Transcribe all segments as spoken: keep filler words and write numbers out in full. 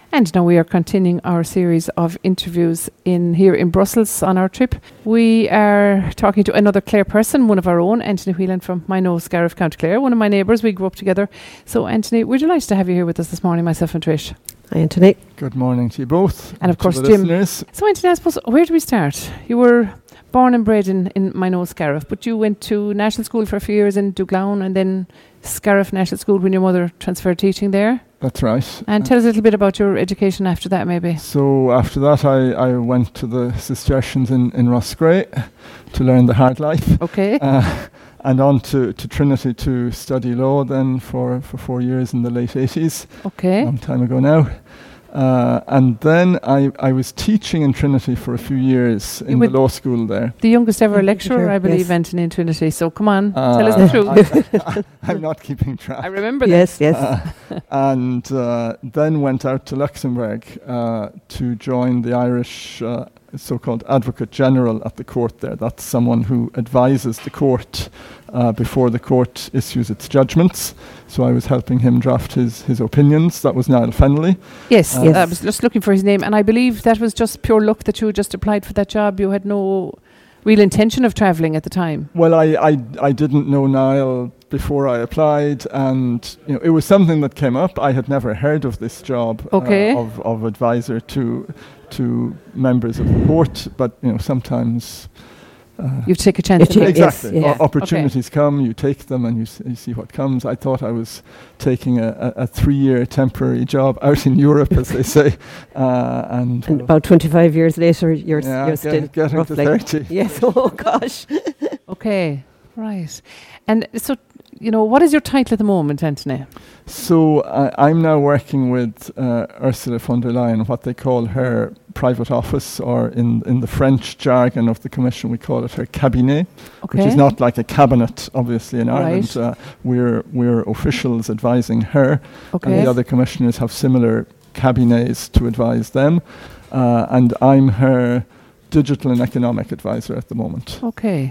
And now we are continuing our series of interviews in here in Brussels on our trip. We are talking to another Clare person, one of our own, Anthony Whelan from Minot, Scariff, County Clare, one of my neighbours. We grew up together. So, Anthony, we're delighted to have you here with us this morning, myself and Trish. Hi, Anthony. Good morning to you both. And of course, the Jim. Listeners. So, Anthony, I suppose, where do we start? You were born and bred in, in Minot, Scariff, but you went to national school for a few years in Duglown and then Scariff National School when your mother transferred teaching there. That's right. And tell us a little bit about your education after that, maybe. So after that, I, I went to the Cistercians in, in Roscrea to learn the hard life. Okay. Uh, and on to, to Trinity to study law then for, for four years in the late eighties. Okay. A long time ago now. Uh, and then I, I was teaching in Trinity for a few years in the law school there. The youngest ever lecturer, Sure, I believe, yes. Anthony, in Trinity. So come on, Uh, tell us the truth. I, I, I'm not keeping track. I remember that. Yes, yes. Uh, and uh, then went out to Luxembourg uh, to join the Irish uh, so-called Advocate General at the court there. That's someone who advises the court uh, before the court issues its judgments. So I was helping him draft his, his opinions. That was Niall Fennelly. Yes, Uh, yes. I was just looking for his name. And I believe that was just pure luck that you just applied for that job. You had no real intention of travelling at the time. Well, I, I, I didn't know Niall before I applied, and you know it was something that came up. I had never heard of this job Okay. uh, of, of advisor to to members of the court, but you know sometimes uh, You take a chance. You in take- life. yes, exactly yeah. o- opportunities come, you take them, and you, s- you see what comes. I thought I was taking a, a, a three-year temporary job out in Europe, as they say, uh, and, And about twenty-five years later, you're, s- yeah, you're get- still getting to roughly. thirty. Yes, oh gosh. Okay, right. And so, you know, what is your title at the moment, Anthony? So I, I'm now working with uh, Ursula von der Leyen, what they call her private office, or in, in the French jargon of the Commission, we call it her cabinet, Okay. which is not like a cabinet, obviously, in Ireland. Right. Uh, we're, we're officials advising her, Okay. and the other commissioners have similar cabinets to advise them. Uh, and I'm her digital and economic advisor at the moment. Okay.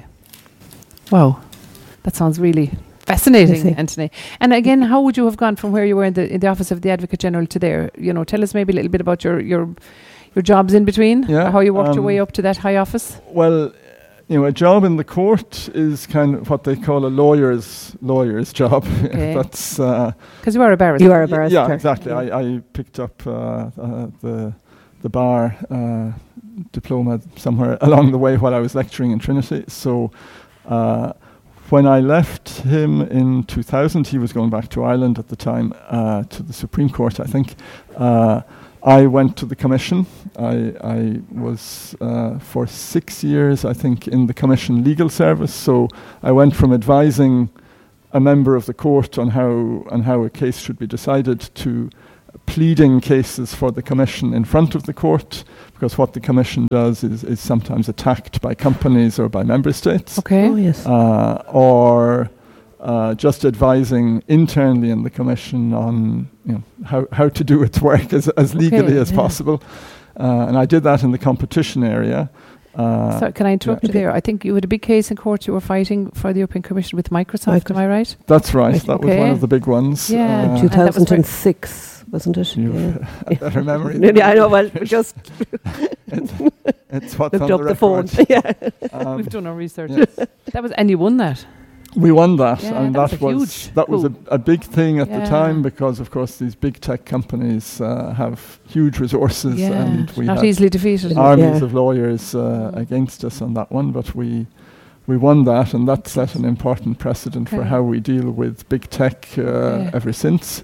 Wow. That sounds really fascinating, Yes, eh? Anthony. And again, how would you have gone from where you were in the in the office of the Advocate General to there? You know, tell us maybe a little bit about your your your jobs in between. Yeah, or how you worked your um, way up to that high office. Well, you know, a job in the court is kind of what they call a lawyer's lawyer's job. Okay. That's uh, Because you are a barrister. You are a y- barrister. yeah, exactly. I, I picked up uh, uh, the the bar uh, diploma somewhere along the way while I was lecturing in Trinity. So. Uh, When I left him in two thousand, he was going back to Ireland at the time, uh, to the Supreme Court, I think. Uh, I went to the Commission. I, I was uh, for six years, I think, in the Commission legal service. So I went from advising a member of the court on how on how a case should be decided to pleading cases for the Commission in front of the court, because what the Commission does is, is sometimes attacked by companies or by member states. Okay. Oh, yes. Uh, or uh, just advising internally in the Commission on you know, how, how to do its work as, as legally Okay, as yeah. possible. Uh, and I did that in the competition area. Uh, So can I interrupt yeah. you there? I think you had a big case in court. You were fighting for the European Commission with Microsoft. Am I right? That's right. That was one Okay. of the big ones. Yeah. Uh, And two that was thousand six, wasn't it? You've Yeah. a better memory. Yeah, I know. Well, we just It's, it's what's looked on up the the phone. record. Yeah. Um, We've done our research. yes. That was, and you won that. We won that, Yeah, and that that, was a was huge that was a, coup. a big thing at Yeah. the time, because, of course, these big tech companies uh, have huge resources, Yeah, and we not had easily defeated. armies Yeah. of lawyers uh, against us on that one. But we we won that, and that set an important precedent for Okay. how we deal with big tech uh, Yeah. ever since.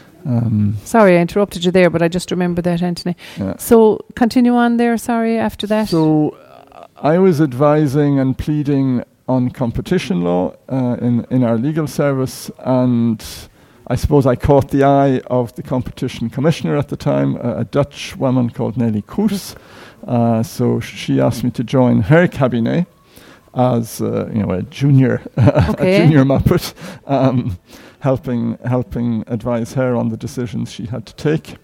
Um, Sorry, I interrupted you there, but I just remember that, Anthony. yeah. So continue on there. Sorry, after that. So uh, I was advising and pleading on competition law uh, in, in our legal service, and I suppose I caught the eye of the competition commissioner at the time, a, a Dutch woman called Nelly Koers. Uh, so she asked me to join her cabinet as uh, you know a junior Okay. a junior muppet, um, helping helping advise her on the decisions she had to take.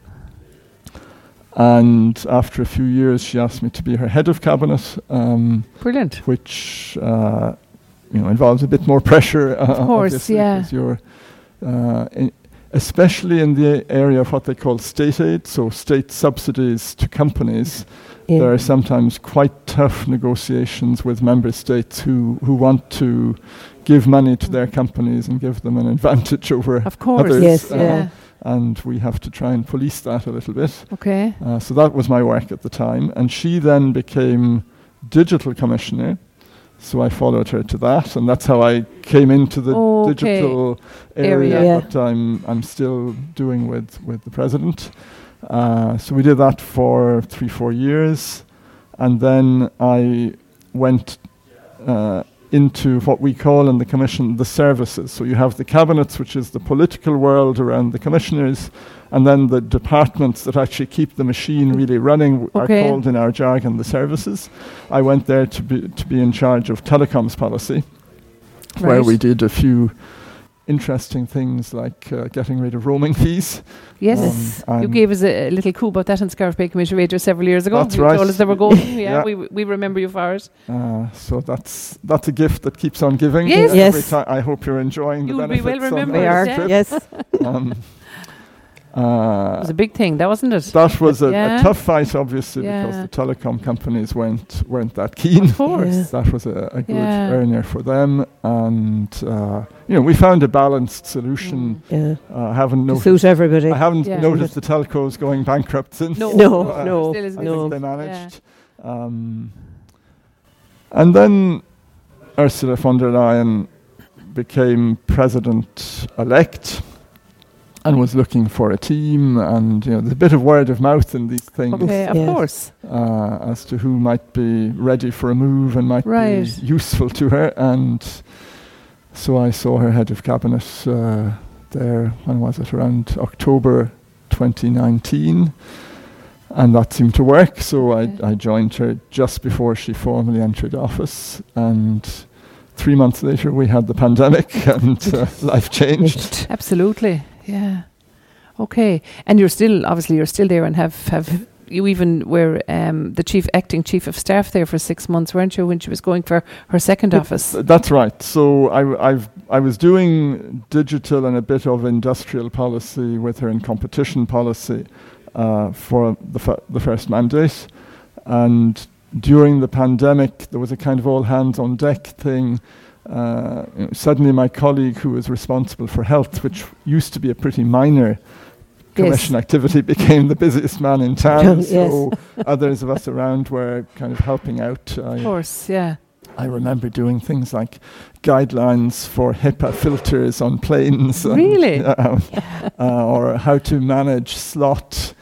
And after a few years, she asked me to be her head of cabinet, um, Brilliant. which uh, you know involves a bit more pressure. Uh, Of course, obviously, yeah. 'cause you're uh, in, especially in the area of what they call state aid, so state subsidies to companies. Yeah. There are sometimes quite tough negotiations with member states who, who want to give money to their companies and give them an advantage over Of course. others. Yes, uh, yeah. And we have to try and police that a little bit. Okay. Uh, so that was my work at the time. And she then became digital commissioner. So I followed her to that, and that's how I came into the Okay. digital area, Area. Yeah. that I'm I'm still doing with with the president. Uh, so we did that for three four years, and then I went uh, into what we call in the commission the services. So you have the cabinets, which is the political world around the commissioners, and then the departments that actually keep the machine really running w- Okay. are called in our jargon the services. I went there to be to be in charge of telecoms policy, where Right. we did a few interesting things like uh, getting rid of roaming fees. Yes. Um, You and gave us a, a little coup about that on Scariff Bay Community Radio several years ago. That's you right. told us they were going. Yeah, Yeah. we we remember you for it. Uh, so that's that's a gift that keeps on giving. Yes. Uh, Yes. every ti- I hope you're enjoying You the will be benefits. well on remembered. We that are. Yeah. trip. Yes. Um, It uh, was a big thing, that wasn't it? that was a, Yeah. a tough fight, obviously, because Yeah. the telecom companies weren't weren't that keen. Of course. Yeah. That was a, a good Yeah. earner for them, and uh, you know we found a balanced solution. Yeah. Uh, I haven't To noticed. suit everybody. I haven't Yeah. noticed the telcos going bankrupt since. No. No, Uh, no, Still is I no. think they managed. Um, and then Ursula von der Leyen became president-elect and was looking for a team, and you know there's a bit of word of mouth in these things Okay, of Yes. course. uh, as to who might be ready for a move and might Right. be useful to her. And so I saw her head of cabinet uh, there, when was it, around October twenty nineteen. And that seemed to work, so I, Okay. I joined her just before she formally entered office. And three months later, we had the pandemic, and uh, life changed. Absolutely. Yeah. Okay. And you're still, obviously, you're still there and have, have you even were um, the chief acting chief of staff there for six months, weren't you, when she was going for her second office? Th- That's right. So I, w- I've, I was doing digital and a bit of industrial policy with her in competition policy uh, for the, f- the first mandate. And during the pandemic, there was a kind of all hands on deck thing. Uh, you know, suddenly my colleague who was responsible for health, which used to be a pretty minor commission activity, became the busiest man in town. Yes. So others of us around were kind of helping out. I, Of course, yeah. I remember doing things like guidelines for HEPA filters on planes. and, Really? uh, uh, or how to manage slot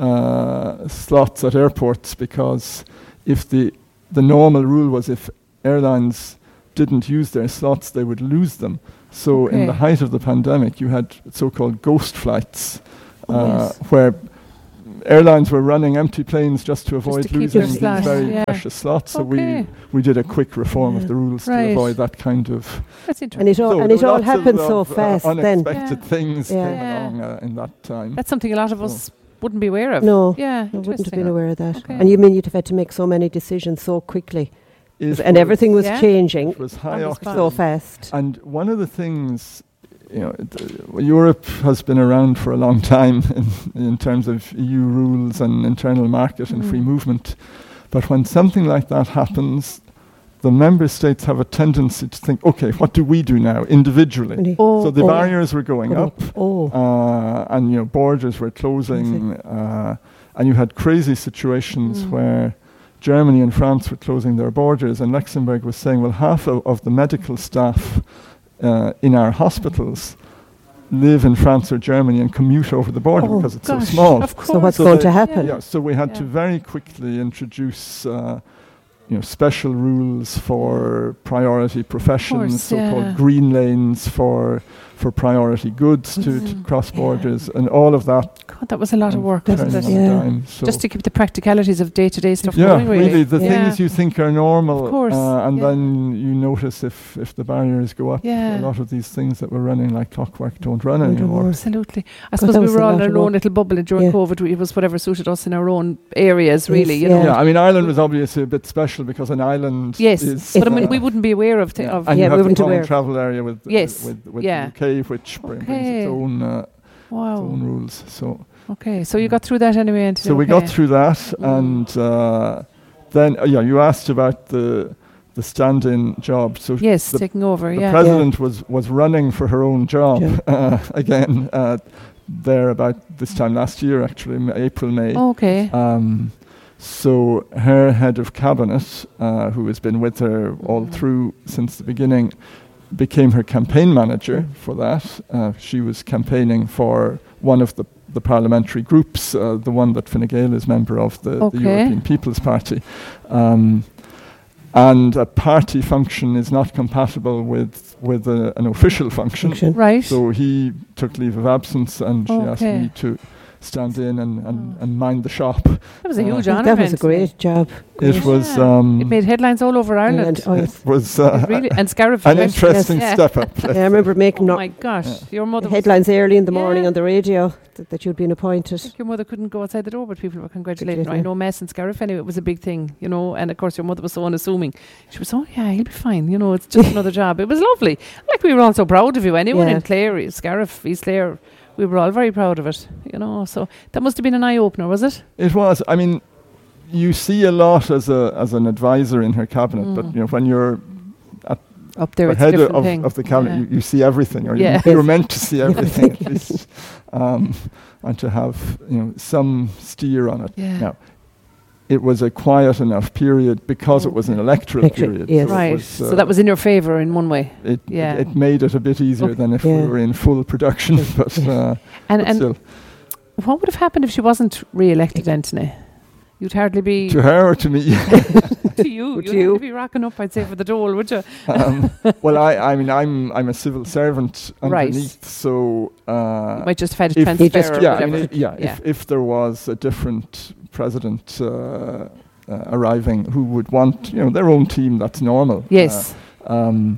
uh, slots at airports, because if the the normal rule was if airlines didn't use their slots, they would lose them. So in the Okay. height of the pandemic, you had so-called ghost flights, Oh, uh, yes. where airlines were running empty planes just to avoid to keep losing their these slot, very yeah. precious slots. So Okay. we we did a quick reform of Yeah. the rules Right. to avoid that kind of. That's And interesting. it all So and there it were all lots of- happened so of, uh, fast then. unexpected Yeah. things Yeah. came Yeah. along uh, in that time. That's something a lot of us wouldn't be aware of. No, Yeah, I wouldn't have interesting. been aware of that. Okay. And you mean you'd have had to make so many decisions so quickly, It and everything was Yeah. changing It was high On the octane. spot. so fast. And one of the things, you know, it, uh, Europe has been around for a long time in, in terms of E U rules and internal market and Mm. free movement. But when something like that happens, the member states have a tendency to think, okay, what do we do now individually? Really. Oh, So the oh. barriers were going Go up, Oh, uh, and you know borders were closing, uh, and you had crazy situations Mm. where Germany and France were closing their borders, and Luxembourg was saying, well, half of, of the medical staff uh, in our hospitals live in France or Germany and commute over the border Oh, because it's gosh, so small. Of course. so what's So going they- to happen? Yeah, so we had to Yeah. very quickly introduce uh, you know, special rules for priority professions, course, so-called yeah. green lanes for for priority goods to, to Mhm. cross Yeah. borders, and all of that. God, that was a lot of work, wasn't turning it? on a Yeah. dime. So Just to keep the practicalities of day-to-day stuff yeah, going, really. really, the Yeah. things you think are normal, Of course, uh, and yeah. then you notice if, if the barriers go up, Yeah. a lot of these things that were running like clockwork don't run Don't anymore. work. Absolutely. I God, suppose that we was were a all lot in of our own work. little bubble, and during Yeah. COVID, we- it was whatever suited us in our own areas, really. Yes, You yeah. know. Yeah, I mean, Ireland was obviously a bit special because an island Yes, is... but I mean, uh, we wouldn't be aware of. Th- yeah. of And Yeah, you we have the weren't common aware. travel area with, Yes, with, with yeah. the U K, which br- brings Okay. its own uh, Wow. its own rules. So Okay, so you got through that anyway. And so we okay. got through that, Mm. and uh, then uh, yeah, you asked about the the stand-in job. So Yes, the, taking over. the Yeah. president was was running for her own job Yeah. uh, again uh, there about this time last year, actually, m- April, May. Okay. Um, so her head of cabinet, uh, who has been with her all Mm. through since the beginning, became her campaign manager Mm. for that. Uh, she was campaigning for one of the, the parliamentary groups, uh, the one that Fine Gael is member of, the, Okay. the European People's Party. Um, and a party function is not compatible with, with a, an official function. Function. Right. So he took leave of absence, and she asked Okay. me to stand in and, and, Oh. and mind the shop. That was a uh, huge That honour. was a Anthony. great job. It Great. was Yeah. um, It made headlines all over Ireland. Ireland. Oh, it yes. was It uh, really, and Scariff. an yes. interesting Yeah. step up. Yeah, I remember making Oh no- my gosh, Yeah. your mother was- headlines early in the morning Yeah. on the radio that, that you'd been I appointed. think your mother couldn't go outside the door, but people were congratulating her. I Yeah. know Mess and Scariff anyway, it was a big thing, you know, and of course your mother was so unassuming. She was, oh yeah, he'll be fine, you know, it's just another job. It was lovely. Like we were all so proud of you. Anyone Yeah. in Clare, Scariff, East Clare, we were all very proud of it, you know, so that must have been an eye-opener, was it? It was. I mean, you see a lot as a as an advisor in her cabinet, but Mm. you know when you're Up there, the it's a head different of, thing. of the cabinet, Yeah. you, you see everything, or Yeah. you, you're meant to see everything at least, um, and to have you know some steer on it. Yeah. Now, it was a quiet enough period because it was an electoral Electoral, period. yes. so it Right, was, so uh, that was in your favour in one way. it, yeah. it. It made it a bit easier Okay. than if Yeah. we were in full production, but, uh, And but and still, what would have happened if she wasn't re-elected, Anthony? You'd hardly be to her or to me. to you. Would You'd you? hardly be rocking up, I'd say, for the dole, would you? um, well, I, I mean, I'm I'm a civil servant Right. underneath, so uh, You might just have had to if- transfer You just- or yeah, I whatever. mean, it- yeah, Yeah. If, if there was a different president uh, uh, arriving who would want, you know, their own team, that's normal. Yes, Uh, um,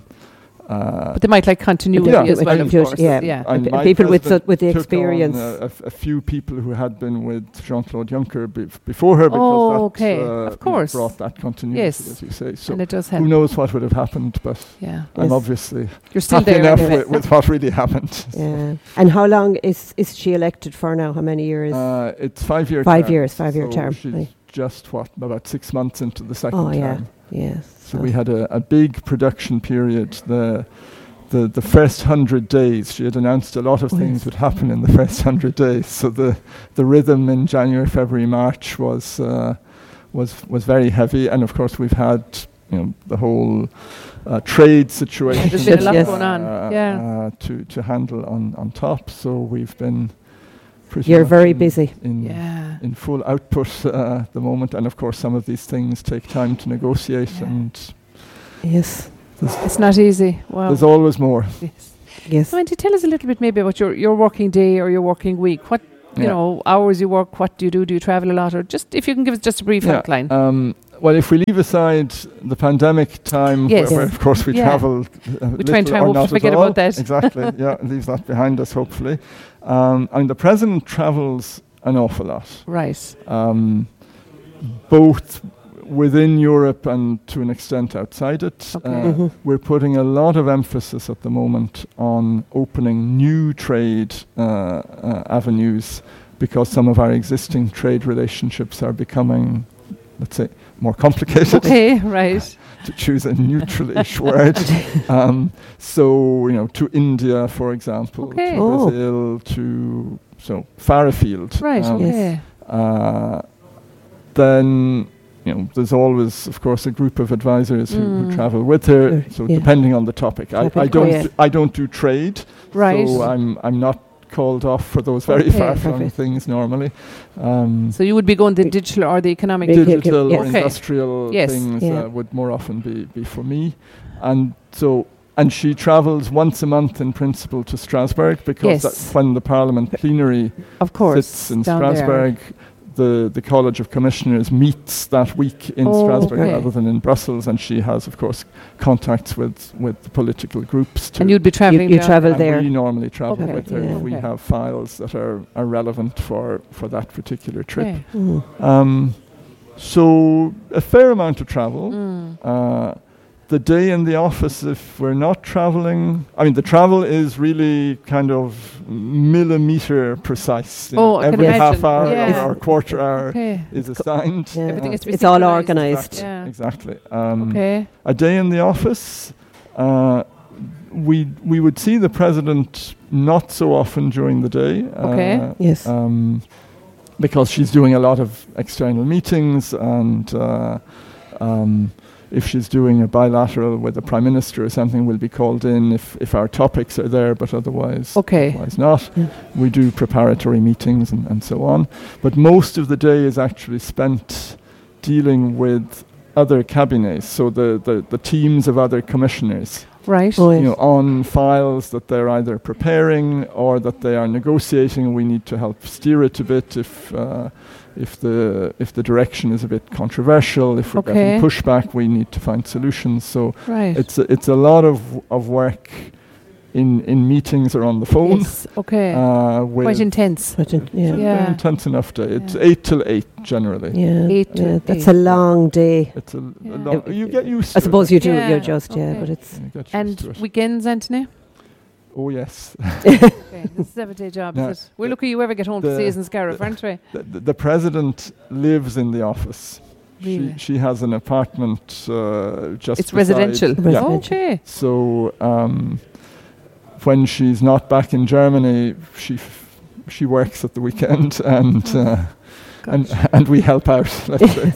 uh, but they might like continuity Yeah, as like well, of continuity, course. yeah. yeah. and P- my people with president the- with the took on, experience. uh, a, f- a few people who had been with Jean-Claude Juncker bef- before her, because Oh, that okay, uh, of you know, course. brought that continuity, Yes. as you say. So And it does who help. knows what would have happened, but Yeah, I'm Yes. obviously you're still happy there. enough anyway. with, with what really happened. Yeah. And how long is, is she elected for now? How many years? Uh, it's five year Five term, years, five-year so term, She's right. just what about six months into the second oh, yeah. term. Yes. So we had a, a big production period. The the the first hundred days, she had announced a lot of Oh, things yes. would happen in the first hundred days. So the the rhythm in January, February, March was uh, was was very heavy, and of course we've had you know the whole uh, trade situation. There's been a lot Yes. going on. uh, Yeah. uh, to to handle on on top. So we've been pretty. You're much very in- busy. In, Yeah. in full output uh, at the moment, and of course some of these things take time to negotiate, Yeah. and Yes. It's not easy. Wow. there's always more. Yes. Yes. So, Auntie, tell us a little bit maybe about your, your working day or your working week. What, you Yeah. know, hours you work, what do you do? Do you travel a lot? Or just, if you can give us just a brief Yeah, outline. Um, well, if we leave aside the pandemic time, Yes. where, where of course we Yeah. travelled, uh, We try and try little or hope to not at forget all. about that. Exactly. Yeah, leaves that behind us hopefully. Um, I mean, the president travels an awful lot, Right. um, both within Europe and to an extent outside it. Okay. Uh, Mhm. We're putting a lot of emphasis at the moment on opening new trade uh, uh, avenues, because some of our existing trade relationships are becoming, let's say, more complicated, Okay, right. to choose a neutral-ish word. Um, so, you know, to India, for example, Okay. to Oh. Brazil, to so far afield. Right, Um, okay. uh, then, you know, there's always, of course, a group of advisors who, who Mm. travel with her. Sure, So yeah. depending on the topic, I, Topic, I oh, don't, yeah. do, I don't do trade. Right. So I'm, I'm not called off for those very Okay. far-flung Perfect. things normally. Um, So you would be going the digital or the economic. Big- digital yes. or Okay. industrial Yes. things Yeah. uh, would more often be, be for me. And so, and she travels once a month in principle to Strasbourg, because Yes. that's when the Parliament plenary Of course. sits in down there. Strasbourg. The, the College of Commissioners meets that week in Oh, Strasbourg okay. rather than in Brussels, and she has, of course, contacts with, with the political groups. To And you'd be travelling you down. travel and there. we normally travel Okay. with her Yeah. if we Okay. have files that are, are relevant for, for that particular trip. Okay. Mm. Um, so a fair amount of travel. Mm. Uh, the day in the office, if we're not traveling, I mean, the travel is really kind of millimeter precise. you know, Oh, I can every half imagine. hour Yeah. or a quarter hour Okay. is assigned. Yeah. Everything Uh, is to be It's all synchronized. organised. Yeah. Exactly. Um, Okay. A day in the office, uh, we we would see the president not so often during the day. Okay. Uh, Yes. um, because she's doing a lot of external meetings, and uh, um, if she's doing a bilateral with the prime minister or something, we'll be called in if, if our topics are there, but otherwise, Okay. otherwise not. Yeah. We do preparatory meetings and, and so on. But most of the day is actually spent dealing with other cabinets, so the, the, the teams of other commissioners. Right. Oh, You yes. know, on files that they're either preparing or that they are negotiating. We need to help steer it a bit if uh, if the if the direction is a bit controversial. If we're Okay. getting pushback, we need to find solutions. So Right. it's a, it's a lot of of work in in meetings or on the phone. Yes. Okay. Uh, with Quite intense. But, uh, yeah. it's Yeah. an intense enough day. It's Yeah. eight till eight generally. Yeah. Eight to yeah. That's eight. a long day. It's a, Yeah. a long, you get used to I suppose it. you do. Yeah, You're just yeah, okay. but it's You get used And to it. weekends, Anthony? Oh yes. Okay. This is a seven-day job. No, is it? We're the- lucky you ever get home to the- see us in Scariff, the- aren't we? The, the, the president lives in the office. Really? She she has an apartment uh, just. It's beside- residential. Res- Yeah. Residential. Okay. So um, when she's not back in Germany, she f- she works at the weekend, and uh, and Gosh. and we help out. Let's say.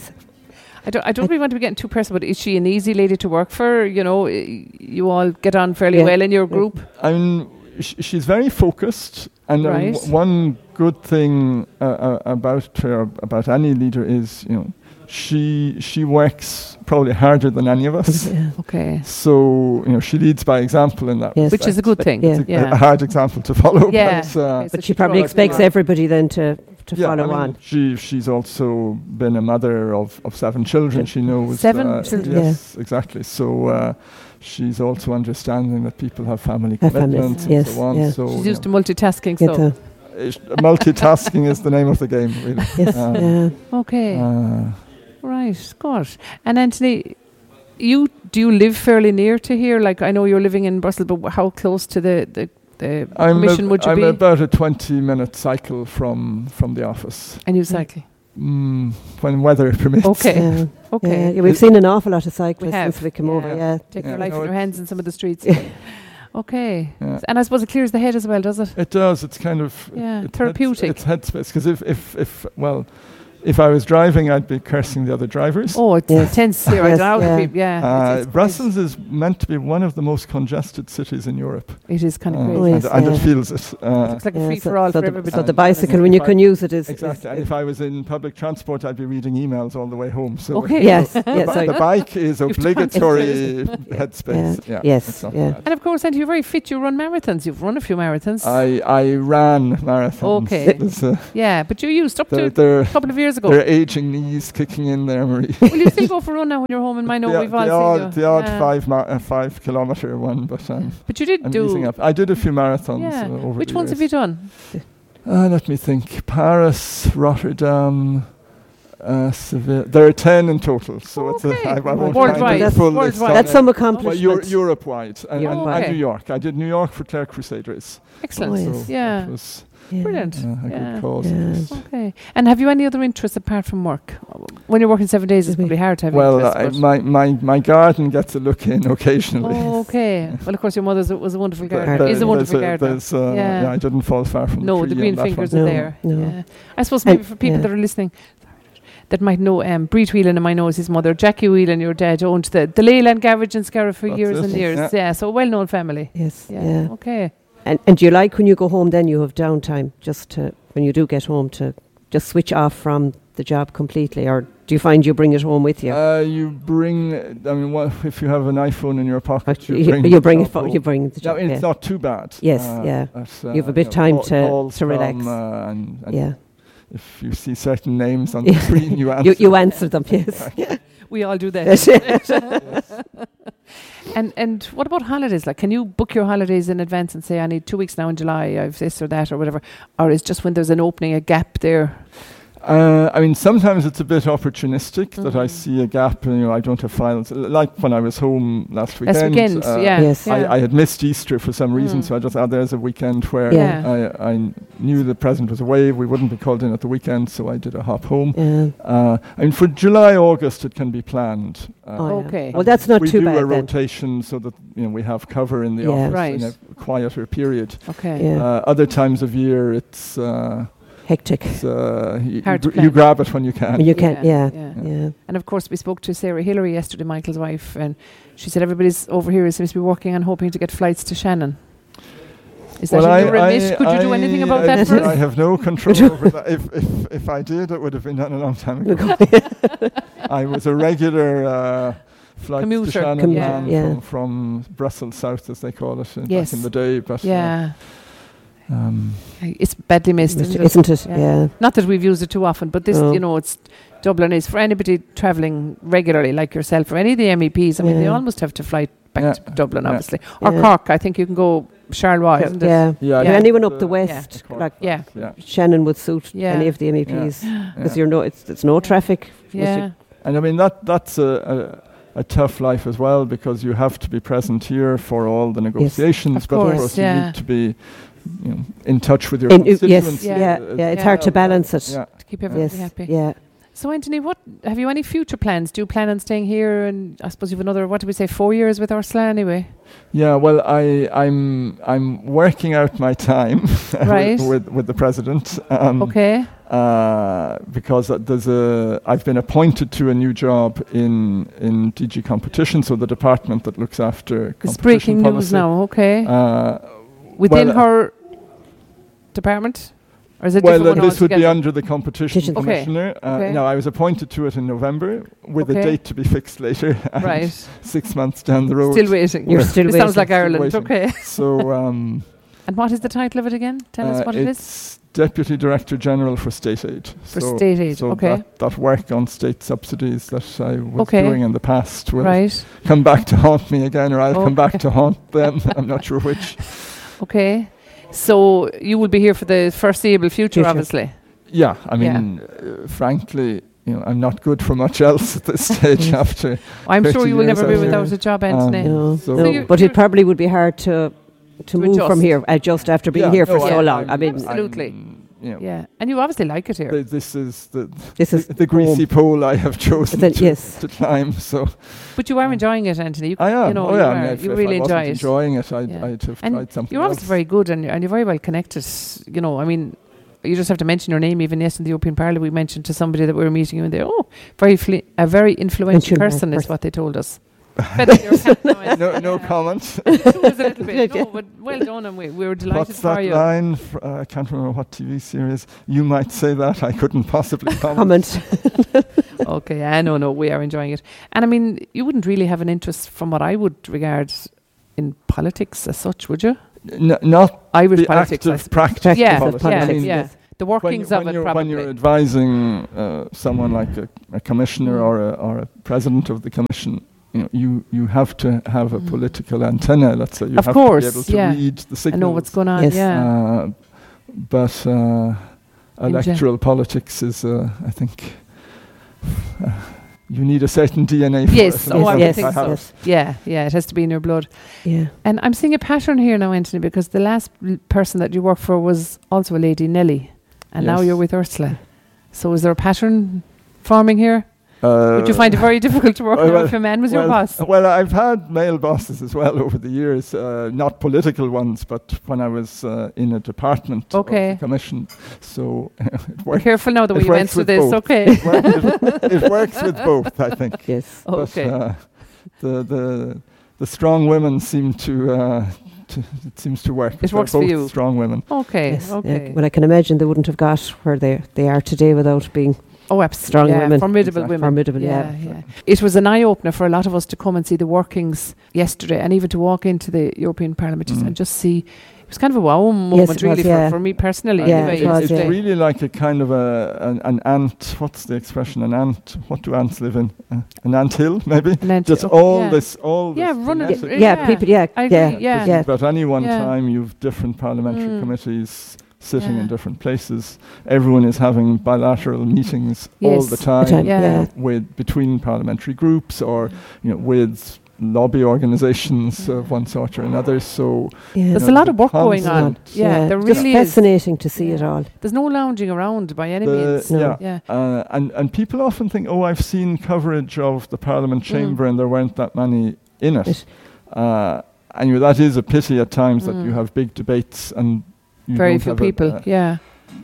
I don't, I don't really want to be getting too personal, but is she an easy lady to work for? You know, y- you all get on fairly Yeah. well in your group. I mean, sh- she's very focused, and um, Right. w- one good thing uh, uh, about her, about any leader, is you know she she works probably harder than any of us. yeah. Okay. So you know she leads by example in that. Yes. Which is a good thing. yeah. It's a, Yeah. a hard example to follow. Yeah. But, uh, Okay, so But she probably draws expects people on. everybody then to to yeah, follow I mean, on. She she's also been a mother of, of seven children. She knows Seven uh, children? Yes, exactly. So uh, she's also understanding that people have family Have families, commitments and yes, so on. yeah. So She's you used to know, multitasking, Get so. the- ish- multitasking is the name of the game, really. yes. Um, yeah. Okay. Uh, Right. Gosh. And Anthony, you do you live fairly near to here? Like, I know you're living in Brussels, but wh- how close to the, the, the I'm, commission ab- would you I'm be? about a twenty-minute cycle from from the office, And you cycle. mm, when weather permits. Okay. Yeah. Okay. Yeah, yeah, we've seen an awful lot of cyclists have, since we came yeah. over. Yeah, Take Yeah. your life No, in your it's- hands in some of the streets. Okay. Yeah. And I suppose it clears the head as well, does it? It does. It's kind of Yeah, it- therapeutic. It's, it's headspace because if, if if well, if I was driving, I'd be cursing the other drivers. Oh, it's Yes. intense here. I Yes, don't know. yeah. Yeah. yeah. Uh, it's, it's Brussels is meant to be one of the most congested cities in Europe, It is kind of Uh, crazy. Oh, and, yes, and yeah. it feels it. Uh, It's like a yeah, free so, for all so for the, everybody. so the And- bicycle, and when if you I- can use it, is exactly. is- And if I was in public transport, I'd be reading emails all the way home. So Okay. Yes, the, yes, bi- so- the bike is You've done obligatory headspace. Yeah. Yes, it's not yeah. bad. And of course, Andy, you're very fit. You run marathons. You've run a few marathons. I I ran marathons. Okay. There's, uh, yeah, but you used up to they're, a they're, couple of years ago. they're aging knees kicking in there, Marie. Will you still go for a run now when you're home in my know? the, We've all the seen odd, you. the odd Yeah. five ma- uh, five kilometer one, but um, But you did I'm do. easing up. I did a few marathons Yeah. uh, over Which the ones have you years. done? Uh, let me think. Paris, Rotterdam, uh, Seville. There are ten in total, so it's Okay. a, I, I won't Worldwide. find the That's full worldwide. list on That's it. some Well, accomplishment. Euro- Europe-wide, and, and, Europe-wide. and Okay. New York. I did New York for Clare Crusaders. Excellent. Oh, yes. So Yeah. that was Yeah. Brilliant. uh, a Yeah. good cause. Yeah. Okay. And have you any other interests apart from work? When you're working seven days, it's Mhm. probably hard to have Well, interests. I, but- my, my, my garden gets a look in occasionally. Oh, okay. Well, of course, your mother was a wonderful There- gardener. There- Is a wonderful there's gardener. there's, uh, Yeah. yeah, I didn't fall far from No, the the tree green on that fingers one. are No, there. no. Yeah. I suppose maybe And- for people yeah. that are listening that might know um, Breed Whelan, and I know is his mother, Jackie Whelan, your dad, owned the, the Leyland Garage in Scariff for That's years it. and years. Yeah. Yeah, so a well-known family. Yes. Yeah. Yeah. Okay. And and do you like when you go home? Then you have downtime, just to when you do get home to just switch off from the job completely, or do you find you bring it home with you? Uh, you bring, I mean, what, if you have an iPhone in your pocket, you you, bring, you bring the it. job For, you home. bring the No, job. it's yeah. not too bad. Yes, Uh, yeah. but, uh, You have a bit know, time call- to- calls to from, relax. Uh, and, and yeah. if you see certain names on the Yeah. screen, you answer. You you answer them. Yes. We all do that. Yes. and and what about holidays? Like, can you book your holidays in advance and say, I need two weeks now in July, I've this or that or whatever? Or is just when there's an opening, a gap there? Uh, I mean, sometimes it's a bit opportunistic that I Mhm. see a gap. You know, I don't have files. L- Like when I was home last weekend. Last weekend, uh, yeah. Yes. yeah. I, I had missed Easter for some reason, Mm. so I just, oh, there's a weekend where Yeah. I, I knew the president was away. We wouldn't be called in at the weekend, so I did a hop home. Yeah. Uh, I mean, for July, August, it can be planned. Uh, Oh, yeah. Okay. Well, that's not we too do bad a then. rotation so that you know we have cover in the Yeah. office Right. in a quieter period. Okay. Yeah. Uh, other times of year, it's, uh, Hectic. it's uh, y- you, Hard to gr- you plan. grab it when you can. When you can, yeah, yeah. yeah. And of course, we spoke to Sarah Hillary yesterday, Michael's wife, and she said everybody's over here seems to be working on hoping to get flights to Shannon. Is that in your remit? Could you do anything about I, that for I us? have no control over that. If, if, if I did, it would have been done a long time ago. I was a regular uh, flight Commuter. to Shannon Commuter, man yeah. from, from Brussels South, as they call it, in, Yes. back in the day. But uh, Yeah. um, It's badly missed, isn't it? Isn't it? Yeah. Yeah. Not that we've used it too often, but this, No. you know, it's Dublin is for anybody travelling regularly, like yourself, or any of the M E Ps. I mean, they Yeah. almost have to fly back Yeah. to Dublin, Yeah. obviously, or Yeah. Cork. I think you can go Charleroi, isn't it? Yeah. yeah, Yeah. I Anyone think up the west, Cork like Yeah. yeah. Shannon would suit Yeah. any of the M E Yeah. Ps Yeah. because you're no, it's it's no traffic. Yeah. And I mean that that's a, a, a tough life as well because you have to be present here for all the negotiations, Of but course, of course yeah. you need to be you know, in touch with your In- yes, constituents. Yeah. yeah, uh, yeah. It's Yeah. hard to balance it. Yeah. To keep everybody Yes, happy. yeah. So, Anthony, what have you any future plans? Do you plan on staying here? And I suppose you've another, what did we say, four years with Ursula anyway? Yeah, well, I, I'm I'm working out my time Right. with, with with the president. Um, Okay. Uh, because uh, there's a I've been appointed to a new job in in D G Competition, so the department that looks after It's competition breaking policy. news now. Okay. Uh, Within well, her department? Or is it well, different uh, one this would be altogether? under the competition Competition. Okay. commissioner. Uh, Okay. No, I was appointed to it in November with Okay. a date to be fixed later. and Right. Six months down the road. Still waiting. You're still It waiting. sounds like Still Ireland. waiting. Okay. So um, And what is the title of it again? Tell us uh, what it is. it's Deputy Director General for State Aid. For so state aid. So Okay. that, that work on state subsidies that I was Okay. doing in the past will Right. come back to haunt me again, or I'll come back Okay. to haunt them. I'm not sure which. Okay. So you will be here for the foreseeable future, Future. obviously. Yeah, I mean, uh, frankly, you know, I'm not good for much else at this stage after. I'm sure thirty you will years never be out here. without a job, Anthony. Um, No, So- no. So you're- but you're- it probably would be hard to to To move from adjust. here, adjust after being Yeah, here for no, so I'm- long. I I'm- mean, Absolutely. I'm, you know, Yeah. And you obviously like it here. th- this is the this is the, the greasy home. pole I have chosen Then- to, yes. to climb. So But you are enjoying it, Anthony. You, I am. you know, oh you yeah, are. I mean, if, you if really I wasn't enjoy it. enjoying it, I'd, Yeah. I'd have And tried something You're else. obviously very good and you're, and you're very well connected. You know, I mean, you just have to mention your name. Even yesterday in the European Parliament, we mentioned to somebody that we were meeting you and they, oh, very fli- a very influential Influential person is person. what they told us. Better your hat now, Anthony. no, no Yeah. comment. It was a little bit. Yeah. No, but well done, and we, we were delighted What's for that you. line? Fr- uh, I can't remember what T V series. You might say that. I couldn't possibly comment. comment. Okay, I no, no, we are enjoying it. And I mean, you wouldn't really have an interest from what I would regard in politics as such, would you? N- not Irish the politics, I active suppose. practice Practice Yeah, of of politics. yeah, I politics, mean, yeah. yes. The when, workings you, of when, it, you're, probably. when you're advising uh, someone like a, a commissioner Mm. or, a, or a president of the commission, you know, you, you have to have a Mm. political antenna. Let's say you Of have course, to be able to yeah. read the I signals. know what's going on, Yes. yeah. Uh, but uh, In gen- electoral politics is, uh, I think, uh, you need a certain D N A for Yes, it. oh, I would yes, think I have. yes. Yeah, yeah, it has to be in your blood. Yeah. And I'm seeing a pattern here now, Anthony, because the last l- person that you worked for was also a lady, Nelly, and now Yes. you're with Ursula. So is there a pattern forming here? Uh, Would you find it very difficult to work well, now well, if a man was your well, boss? Well, I've had male bosses as well over the years, uh, not political ones, but when I was uh, in a department Okay. of the commission. So it Be works. careful now the way it you works answer with this, both. okay? It, work, it, it works with both, I think. Yes. Okay. But, uh, the the the strong women seem to. Uh, to it seems to work. It They're works for both you. Strong women. Okay, Yes. okay. Yeah. Well, I can imagine they wouldn't have got where they they are today without being Oh, absolutely. strong yeah, women. Formidable Exactly. women. formidable. Yeah, Yeah. yeah. It was an eye opener for a lot of us to come and see the workings yesterday, and even to walk into the European Parliament just, Mm. and just see. It was kind of a wow moment, it really, was, for, yeah. for me personally. Yeah, anyway, it was, it's yesterday. yeah. really like a kind of a an, an ant. What's the expression? An ant. What do ants live in? Uh, an ant hill, maybe. And then Just oh, all yeah. this, all Yeah, this running- genetic- Yeah, Yeah, people. Yeah. I agree, yeah. yeah. Because Yeah. But at any one Yeah. time, you've different parliamentary Mm. committees sitting Yeah. in different places. Everyone is having bilateral meetings all Yes. the The time, time, Yeah. yeah. with between parliamentary groups, or you know, with lobby organisations of one sort or another. So Yeah. There's know, a lot the of work going on. constant- Yeah, there Just really is. fascinating to see Yeah. it all. There's no lounging around by any the- means. No. yeah. Yeah. Uh, and and people often think, oh, I've seen coverage of the Parliament Mm. chamber, and there weren't that many in it. It- Uh, and you know, that is a pity at times that Mm. you have big debates and you Very don't few have a- people. uh, yeah.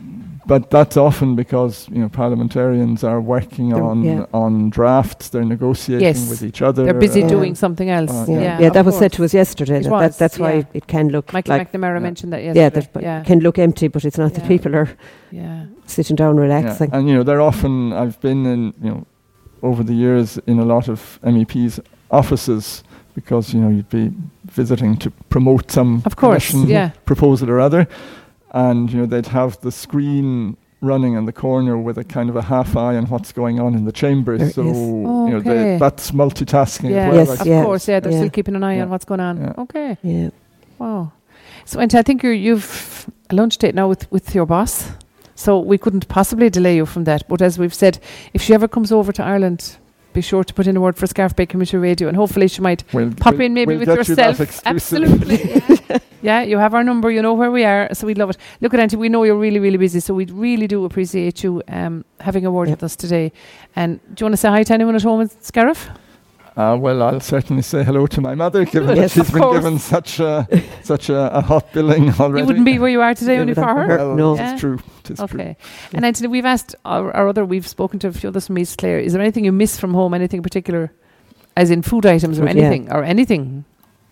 but that's often because you know parliamentarians are working They're- on yeah. on drafts. They're negotiating Yes. with each other. They're busy Yeah. doing something else. Uh, Yeah, yeah, yeah, of that was said course. to us yesterday. It That, was, that that's why yeah. it can look Michael like McNamara Yeah. mentioned that yeah, yesterday. that but yeah. can look empty, but it's not. The Yeah. people are yeah. sitting down Yeah. relaxing. And you know, they're often. I've been in you know over the years in a lot of M E Ps' offices, because you know you'd be visiting to promote some Of course. commission Yeah. proposal or other, and you know they'd have the screen running in the corner with a kind of a half eye on what's going on in the chamber. There- So yes. you know Okay. they, that's multitasking Yeah. as well. Yes, I Of yeah. course. Yeah. They're Yeah. still keeping an eye Yeah. on what's going on. Yeah. Okay. Yeah. Wow. So, and I think you're, you've a lunch date now with, with your boss. So we couldn't possibly delay you from that. But as we've said, if she ever comes over to Ireland, be sure to put in a word for Scarf Bay Community Radio, and hopefully she might We'll, pop we'll- in maybe we'll with get you that yourself. exclusive. Absolutely. yeah. Yeah, you have our number, you know where we are, so we'd love it. Look at Auntie, we know you're really, really busy, so we really do appreciate you um, having a word Yep. with us today. And do you want to say hi to anyone at home in Scariff? Uh, well, I'll certainly say hello to my mother, given that Yes, she's of been course. given such a such a, a hot billing already. You wouldn't be where you are today Yeah, only for without her? her. Well, No. Yeah. it's true. It's true. Okay. And Anthony, we've asked our, our other, we've spoken to a few others from East Clare. Is there anything you miss from home, anything in particular, as in food items or Food, yeah. anything, or anything?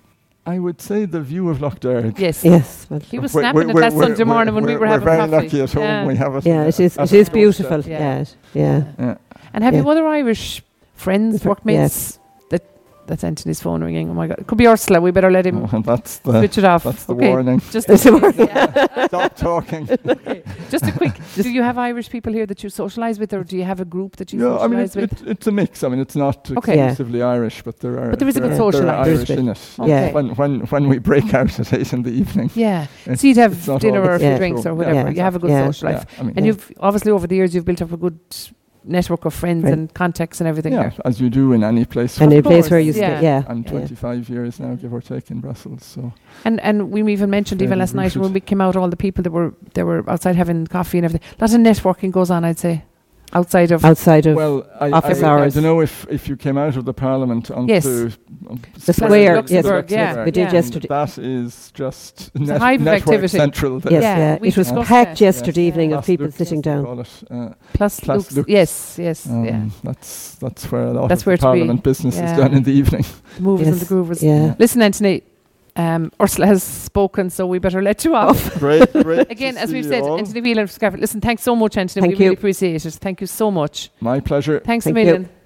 I would say the view of Lough Derg. Yes. Yes. Well, He was We're- snapping we're- it last we're- Sunday morning when we we're- were having We're very coffee. lucky at home. Yeah. We have it. yeah, uh, it is. at It our is beautiful. doorstep. Yeah. Yeah. it- Yeah. Yeah. And have you Yeah. other Irish friends, Yes. workmates? That That's Anthony's phone ringing. Oh my God. It could be Ursula. We better let him Oh, and that's the switch it off. that's the okay. warning. Just That's the a, warning. yeah. Stop talking. Okay. Just a quick. Do you have Irish people here that you socialise with, or do you have a group that you Yeah, I mean, socialise it, with? it, it's a mix. I mean, it's not Okay. Yeah. exclusively Irish, but there are. But there is a there good are- social there are life. There is Irish a bit. in it. Okay. When when when we break out at eight in the evening. Yeah. it's- So you'd have it's not dinner all or a few Yeah. drinks or Yeah, whatever. You have a good yeah. social life. Yeah, I mean, And Yeah. you've obviously over the years you've built up a good network of friends Right. and contacts and everything yeah, there. as you do in any place. And Of a place where course, you yeah. stay. Yeah. I'm yeah. twenty-five years now, give or take, in Brussels. So And and we even mentioned even Fairly last night rooted. when we came out, all the people that were they were outside having coffee and everything. A lot of networking goes on, I'd say, outside of Outside of well, I, office I, I hours. don't know if, if you came out of the Parliament onto Yes. um, The square, yes. Luxembourg, yeah, Luxembourg, we did yeah. yesterday. That is just It's a net, hive of network activity. central. there. Yes, Yeah, yeah. we It was discussed packed that. yesterday Yes. evening Yeah. of people Lux, sitting as they down. call it. Uh, plus, plus Lux. Lux. Yes, yes, um, yeah. That's that's where a lot That's of where the to be. Parliament business Yeah. is done in the evening. The movers and Yes. the groovers. Yeah. Listen, Anthony, um, Ursula has spoken, so we better let you off. great, great. Again, to as see we've you said, all. Anthony Whelan from Scarf. Listen, thanks so much, Anthony. Thank we really you. appreciate it. Thank you so much. My pleasure. Thanks Thank a you. million.